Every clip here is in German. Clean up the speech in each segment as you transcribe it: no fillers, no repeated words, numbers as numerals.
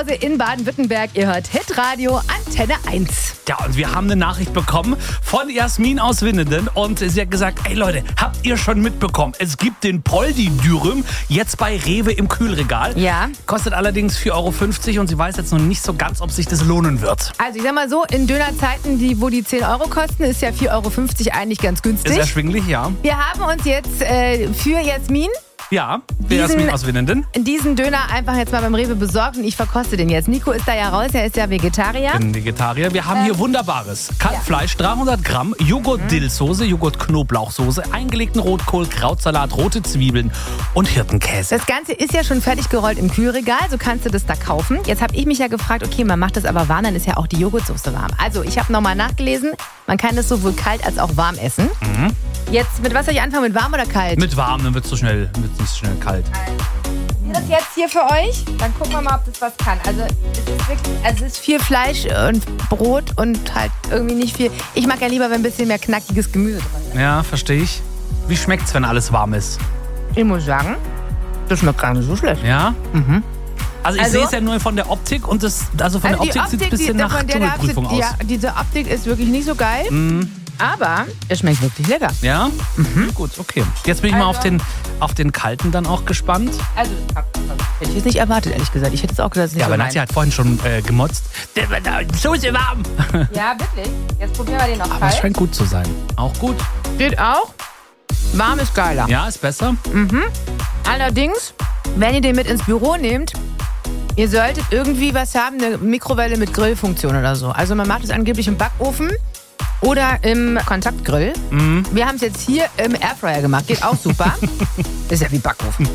Hause in Baden-Württemberg. Ihr hört Hitradio Antenne 1. Ja, und wir haben eine Nachricht bekommen von Jasmin aus Winnenden und sie hat gesagt, ey Leute, habt ihr schon mitbekommen, es gibt den Poldi-Dürüm jetzt bei Rewe im Kühlregal. Ja. Kostet allerdings 4,50 € und sie weiß jetzt noch nicht so ganz, ob sich das lohnen wird. Also ich sag mal so, in Dönerzeiten, wo die 10 € kosten, ist ja 4,50 € eigentlich ganz günstig. Ist erschwinglich, ja. Wir haben uns jetzt für Jasmin Ja, Jasmin aus Winnenden. diesen Döner einfach jetzt mal beim Rewe besorgt und ich verkoste den jetzt. Nico ist da ja raus, er ist ja Vegetarier. Ich bin Vegetarier. Wir haben hier Wunderbares. Kalbfleisch, 300 Gramm, Joghurt-Dillsoße, Joghurt-Knoblauchsoße, eingelegten Rotkohl, Krautsalat, rote Zwiebeln und Hirtenkäse. Das Ganze ist ja schon fertig gerollt im Kühlregal, so kannst du das da kaufen. Jetzt habe ich mich ja gefragt, okay, man macht das aber warm, dann ist ja auch die Joghurtsoße warm. Also ich habe nochmal nachgelesen, man kann das sowohl kalt als auch warm essen. Jetzt, mit was soll ich anfangen, mit warm oder kalt? Mit warm, dann wird es nicht schnell kalt. Das jetzt hier für euch, dann gucken wir mal, ob das was kann. Also es ist wirklich, es ist viel Fleisch und Brot und halt irgendwie nicht viel. Ich mag ja lieber, wenn ein bisschen mehr knackiges Gemüse drin ist. Ja, verstehe ich. Wie schmeckt's, wenn alles warm ist? Ich muss sagen, das schmeckt gar nicht so schlecht. Ja? Also ich sehe es ja nur von der Optik und der Optik sieht es ein bisschen nach Dschungelprüfung aus. Ja, diese Optik ist wirklich nicht so geil. Aber es schmeckt wirklich lecker. Ja? Gut, okay. Jetzt bin ich mal auf den kalten dann auch gespannt. Also, hätte ich jetzt nicht erwartet, ehrlich gesagt. Ich hätte es auch gesagt, es ist nicht Ja, so aber mein. Nadja hat vorhin schon gemotzt. Soße warm! Ja, wirklich. Jetzt probieren wir den noch Aber es kalt. scheint gut zu sein. Auch gut. Geht auch. Warm ist geiler. Ja, ist besser. Allerdings, wenn ihr den mit ins Büro nehmt, ihr solltet irgendwie was haben, eine Mikrowelle mit Grillfunktion oder so. Also man macht es angeblich im Backofen oder im Kontaktgrill. Wir haben es jetzt hier im Airfryer gemacht. Geht auch super. Ist ja wie Backofen.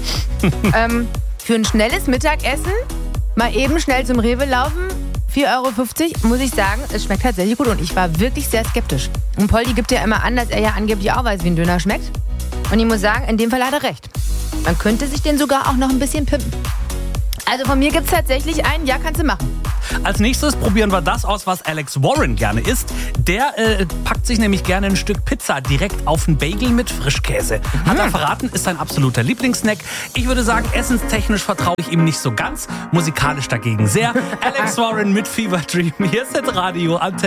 Für ein schnelles Mittagessen mal eben schnell zum Rewe laufen. 4,50 €, muss ich sagen, es schmeckt tatsächlich gut. Und ich war wirklich sehr skeptisch. Und Poldi gibt ja immer an, dass er ja angeblich auch weiß, wie ein Döner schmeckt. Und ich muss sagen, in dem Fall hat er recht. Man könnte sich den sogar auch noch ein bisschen pimpen. Also von mir gibt es tatsächlich einen, ja, kannst du machen. Als nächstes probieren wir das aus, was Alex Warren gerne isst. Der packt sich nämlich gerne ein Stück Pizza direkt auf einen Bagel mit Frischkäse. Hat er verraten, ist sein absoluter Lieblingssnack. Ich würde sagen, essenstechnisch vertraue ich ihm nicht so ganz, musikalisch dagegen sehr. Alex Warren mit Fever Dream. Hier ist das Radio Antenne.